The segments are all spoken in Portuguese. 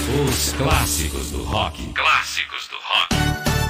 Os clássicos do rock. Clássicos do rock.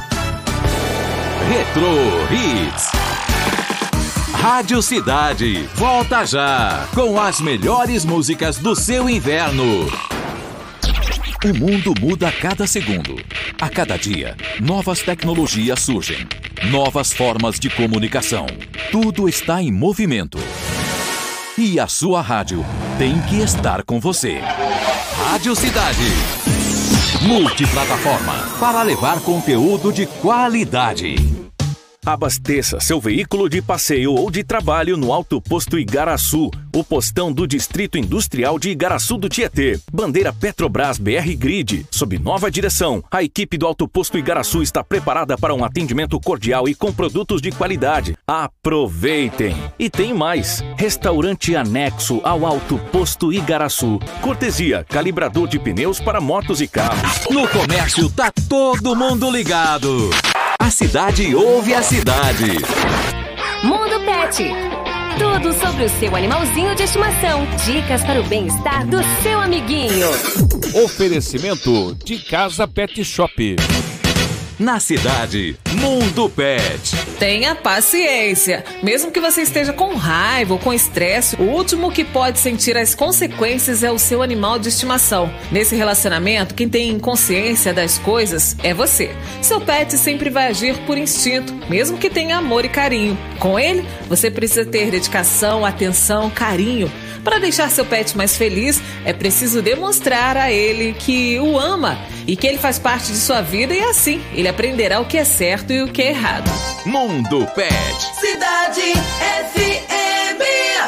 Retro Hits. Rádio Cidade, volta já, com as melhores músicas do seu inverno. O mundo muda a cada segundo. A cada dia, novas tecnologias surgem. Novas formas de comunicação. Tudo está em movimento. E a sua rádio tem que estar com você. Rádio Cidade. Multiplataforma para levar conteúdo de qualidade. Abasteça seu veículo de passeio ou de trabalho no Alto Posto Igaraçu, o postão do Distrito Industrial de Igaraçu do Tietê. Bandeira Petrobras BR Grid. Sob nova direção, a equipe do Alto Posto Igaraçu está preparada para um atendimento cordial e com produtos de qualidade. Aproveitem! E tem mais. Restaurante anexo ao Alto Posto Igaraçu. Cortesia, calibrador de pneus para motos e carros. No comércio tá todo mundo ligado. A cidade ouve a cidade. Mundo Pet. Tudo sobre o seu animalzinho de estimação. Dicas para o bem-estar do seu amiguinho. Oferecimento de Casa Pet Shop. Na cidade, Mundo Pet. Tenha paciência. Mesmo que você esteja com raiva ou com estresse, o último que pode sentir as consequências é o seu animal de estimação. Nesse relacionamento, quem tem consciência das coisas é você. Seu pet sempre vai agir por instinto, mesmo que tenha amor e carinho. Com ele, você precisa ter dedicação, atenção, carinho. Para deixar seu pet mais feliz, é preciso demonstrar a ele que o ama e que ele faz parte de sua vida e assim ele aprenderá o que é certo e o que é errado. Mundo Pet. Cidade FM.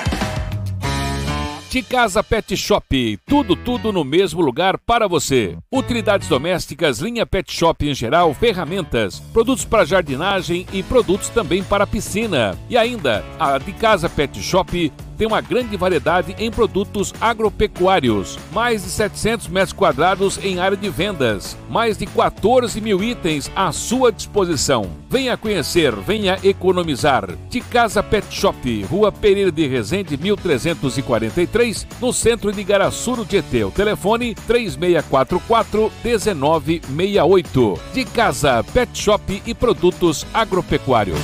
De Casa Pet Shop, tudo no mesmo lugar para você. Utilidades domésticas, linha Pet Shop em geral, ferramentas, produtos para jardinagem e produtos também para piscina. E ainda, a De Casa Pet Shop tem uma grande variedade em produtos agropecuários. Mais de 700 metros quadrados em área de vendas. Mais de 14 mil itens à sua disposição. Venha conhecer, venha economizar. De Casa Pet Shop, Rua Pereira de Resende, 1343, no centro de Igaraçu, no Tietê. O telefone 3644-1968. De Casa Pet Shop e produtos agropecuários.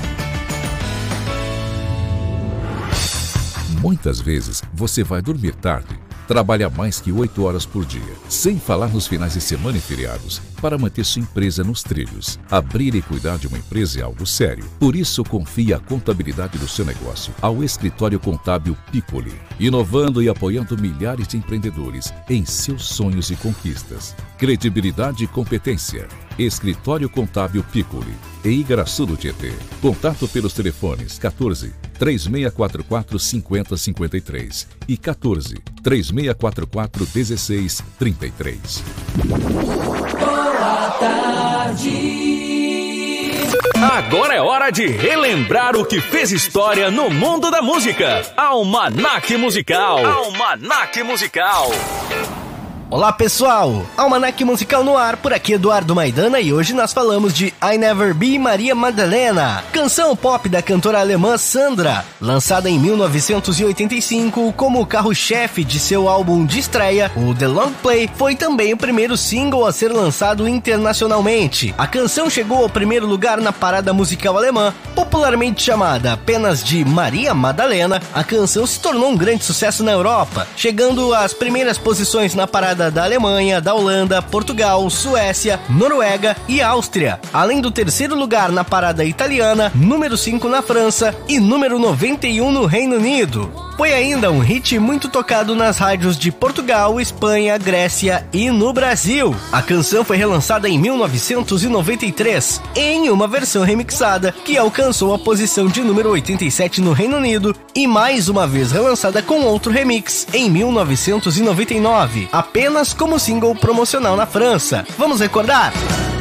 Muitas vezes você vai dormir tarde, trabalha mais que 8 horas por dia, sem falar nos finais de semana e feriados, para manter sua empresa nos trilhos. Abrir e cuidar de uma empresa é algo sério. Por isso, confie a contabilidade do seu negócio ao Escritório Contábil Piccoli, inovando e apoiando milhares de empreendedores em seus sonhos e conquistas. Credibilidade e competência. Escritório Contábil Piccoli, em Igaraçu do Tietê. Contato pelos telefones 14 3644 5053 e 14 3644 1633. Boa tarde. Agora é hora de relembrar o que fez história no mundo da música. Almanaque Musical. Almanaque Musical. Olá pessoal, Almanaque Musical no ar, por aqui Eduardo Maidana e hoje nós falamos de I Never Be Maria Madalena, canção pop da cantora alemã Sandra, lançada em 1985 como o carro-chefe de seu álbum de estreia, o The Long Play, foi também o primeiro single a ser lançado internacionalmente. A canção chegou ao primeiro lugar na parada musical alemã, popularmente chamada apenas de Maria Madalena. A canção se tornou um grande sucesso na Europa, chegando às primeiras posições na parada da Alemanha, da Holanda, Portugal, Suécia, Noruega e Áustria, além do terceiro lugar na parada italiana, número 5 na França e número 91 no Reino Unido. Foi ainda um hit muito tocado nas rádios de Portugal, Espanha, Grécia e no Brasil. A canção foi relançada em 1993, em uma versão remixada que alcançou a posição de número 87 no Reino Unido e mais uma vez relançada com outro remix em 1999, apenas como single promocional na França. Vamos recordar?